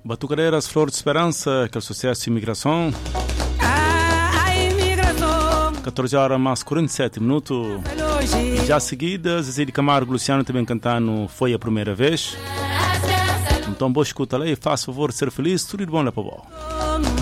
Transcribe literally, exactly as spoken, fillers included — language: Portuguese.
Batucadeiras, Flor de Esperança, que é o sucesso de imigração. catorze horas mais quarenta e sete minutos. Já a seguida, Zezé de Camargo e Luciano também cantando Foi a Primeira Vez. Então, boa escuta lá e faça favor de ser feliz, tudo de bom lá para bom.